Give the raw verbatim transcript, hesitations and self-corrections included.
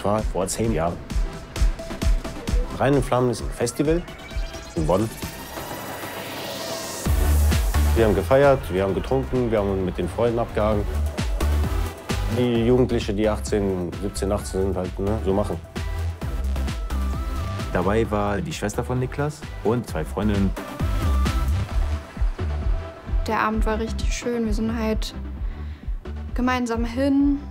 Das war vor zehn Jahren. Rhein in Flammen ist ein Festival in Bonn. Wir haben gefeiert, wir haben getrunken, wir haben mit den Freunden abgehangen. Die Jugendlichen, die achtzehn, siebzehn, achtzehn sind, halt, ne, so machen. Dabei war die Schwester von Niklas und zwei Freundinnen. Der Abend war richtig schön. Wir sind halt gemeinsam hin,